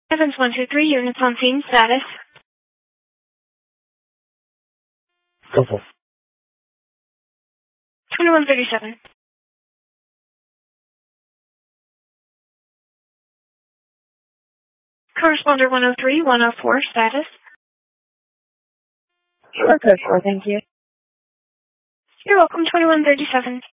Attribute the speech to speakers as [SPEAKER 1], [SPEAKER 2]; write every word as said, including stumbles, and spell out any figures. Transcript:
[SPEAKER 1] Evans one two three, units on scene, status.
[SPEAKER 2] Go for it.
[SPEAKER 1] twenty-one thirty-seven. Corresponder one oh three, one oh four, status.
[SPEAKER 2] Sure, code four, thank you.
[SPEAKER 1] You're welcome, twenty-one thirty-seven.